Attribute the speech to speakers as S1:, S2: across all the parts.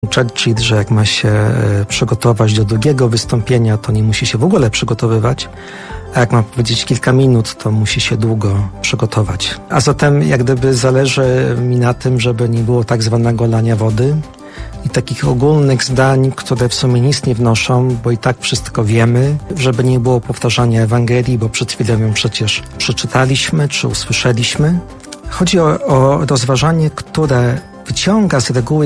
S1: Churchill, że jak ma się przygotować do drugiego wystąpienia, to nie musi się w ogóle przygotowywać, a jak ma powiedzieć kilka minut, to musi się długo przygotować. A zatem jak gdyby zależy mi na tym, żeby nie było tak zwanego lania wody i takich ogólnych zdań, które w sumie nic nie wnoszą, bo i tak wszystko wiemy, żeby nie było powtarzania Ewangelii, bo przed chwilą ją przecież przeczytaliśmy czy usłyszeliśmy. Chodzi o rozważanie, które wyciąga z reguły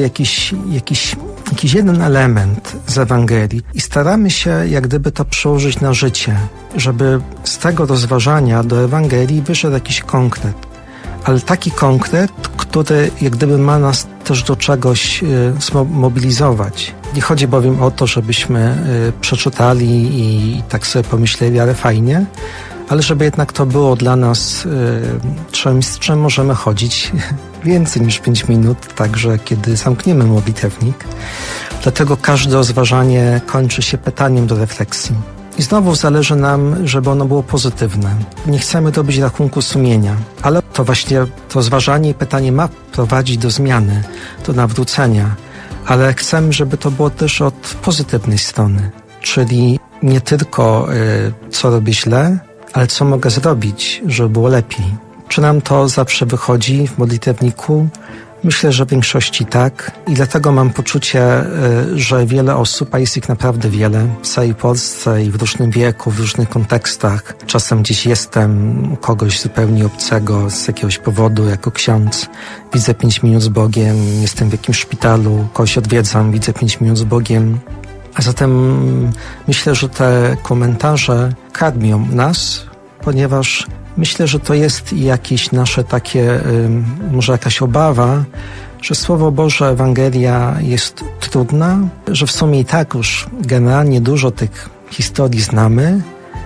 S1: jakiś jeden element z Ewangelii i staramy się jak gdyby to przełożyć na życie, żeby z tego rozważania do Ewangelii wyszedł jakiś konkret. Ale taki konkret, który jak gdyby ma nas też do czegoś zmobilizować. Nie chodzi bowiem o to, żebyśmy przeczytali i tak sobie pomyśleli, ale fajnie, ale żeby jednak to było dla nas czymś, z czym możemy chodzić więcej niż 5 minut, także kiedy zamkniemy modlitewnik. Dlatego każde rozważanie kończy się pytaniem do refleksji. I znowu zależy nam, żeby ono było pozytywne. Nie chcemy robić rachunku sumienia, ale to właśnie to rozważanie i pytanie ma prowadzić do zmiany, do nawrócenia, ale chcemy, żeby to było też od pozytywnej strony, czyli nie tylko co robię źle, ale co mogę zrobić, żeby było lepiej. Czy nam to zawsze wychodzi w modlitewniku? Myślę, że w większości tak i dlatego mam poczucie, że wiele osób, a jest ich naprawdę wiele, w całej Polsce i w różnym wieku, w różnych kontekstach. Czasem gdzieś jestem u kogoś zupełnie obcego z jakiegoś powodu, jako ksiądz. Widzę 5 minut z Bogiem, jestem w jakimś szpitalu, kogoś odwiedzam, widzę 5 minut z Bogiem. A zatem myślę, że te komentarze karmią nas, ponieważ myślę, że to jest jakieś nasze takie, może jakaś obawa, że Słowo Boże, Ewangelia jest trudna, że w sumie i tak już generalnie dużo tych historii znamy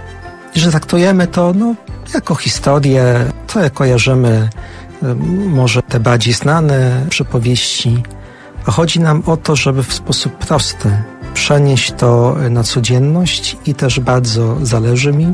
S1: i że traktujemy to jako historię, to jak kojarzymy może te bardziej znane przypowieści, a chodzi nam o to, żeby w sposób prosty przenieść to na codzienność i też bardzo zależy mi,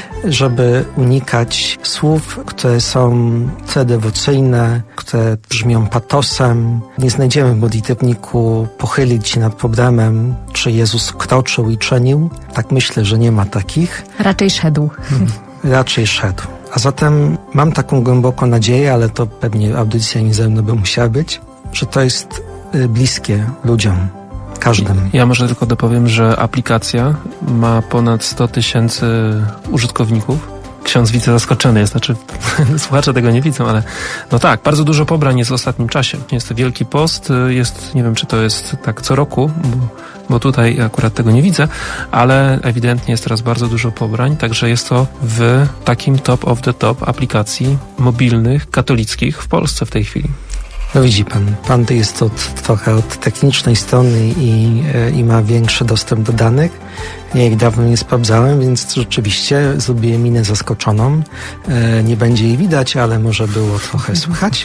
S1: żeby unikać słów, które są te dewocyjne, które brzmią patosem. Nie znajdziemy w modlitewniku pochylić się nad problemem, czy Jezus kroczył i czynił. Tak myślę, że nie ma takich.
S2: Raczej szedł.
S1: Raczej szedł. A zatem mam taką głęboką nadzieję, ale to pewnie audycja nie ze mną by musiała być, że to jest bliskie ludziom. Każdym.
S3: Ja może tylko dopowiem, że aplikacja ma ponad 100 000 użytkowników. Ksiądz widzę zaskoczony jest, znaczy słuchacze tego nie widzą, ale no tak, bardzo dużo pobrań jest w ostatnim czasie. Jest to Wielki Post, jest, nie wiem czy to jest tak co roku, bo tutaj akurat tego nie widzę, ale ewidentnie jest teraz bardzo dużo pobrań, także jest to w takim top of the top aplikacji mobilnych, katolickich w Polsce w tej chwili.
S1: No widzi pan jest trochę od technicznej strony i ma większy dostęp do danych. Ja ich dawno nie sprawdzałem, więc rzeczywiście zrobiłem minę zaskoczoną. Nie będzie jej widać, ale może było trochę słychać.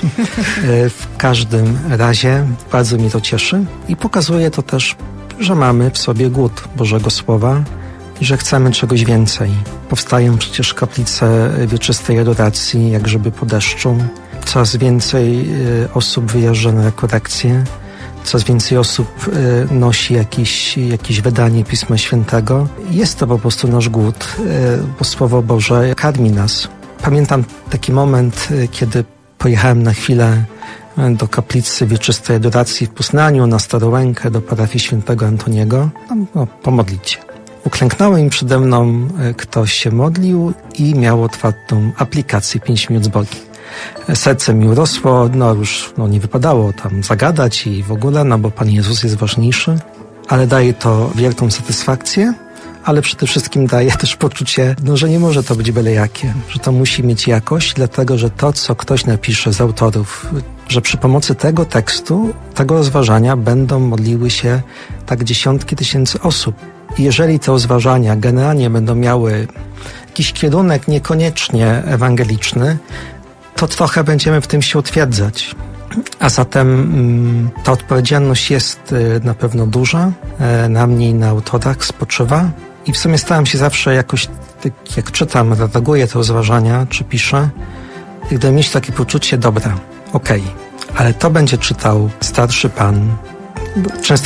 S1: W każdym razie bardzo mnie to cieszy i pokazuje to też, że mamy w sobie głód Bożego Słowa i że chcemy czegoś więcej. Powstają przecież kaplice wieczystej adoracji, jak grzyby po deszczu. Coraz więcej osób wyjeżdża na rekolekcje, coraz więcej osób nosi jakieś wydanie Pisma Świętego. Jest to po prostu nasz głód, bo Słowo Boże karmi nas. Pamiętam taki moment, kiedy pojechałem na chwilę do kaplicy wieczystej adoracji w Poznaniu, na Starołękę, do parafii świętego Antoniego, pomodlić się. Uklęknąłem i przede mną ktoś się modlił i miał otwartą aplikację 5 minut z Bogiem. Serce mi urosło, już nie wypadało tam zagadać i w ogóle, bo Pan Jezus jest ważniejszy, ale daje to wielką satysfakcję, ale przede wszystkim daje też poczucie, że nie może to być byle jakie, że to musi mieć jakość, dlatego że to, co ktoś napisze z autorów, że przy pomocy tego tekstu, tego rozważania będą modliły się tak dziesiątki tysięcy osób. I jeżeli te rozważania generalnie będą miały jakiś kierunek niekoniecznie ewangeliczny, to trochę będziemy w tym się utwierdzać. A zatem ta odpowiedzialność jest na pewno duża, na mnie i na autorach spoczywa. I w sumie staram się zawsze jakoś, jak czytam, redaguję te rozważania, czy piszę, gdy mieć takie poczucie, dobra, okej, ale to będzie czytał starszy pan często